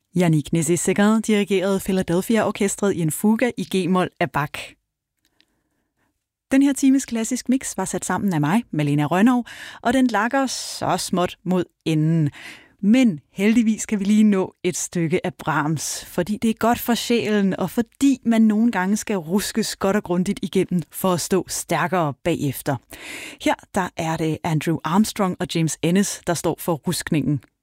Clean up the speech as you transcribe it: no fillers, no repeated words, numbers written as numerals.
Yannick Nézet-Séguin dirigerede Philadelphia-orkestret i en fuga i G-mol af Bach. Den her times klassisk mix var sat sammen af mig, Malene Rønnow, og den lakker så småt mod enden. Men heldigvis kan vi lige nå et stykke af Brahms, fordi det er godt for sjælen, og fordi man nogle gange skal ruskes godt og grundigt igennem for at stå stærkere bagefter. Her der er det Andrew Armstrong og James Ennis, der står for ruskningen.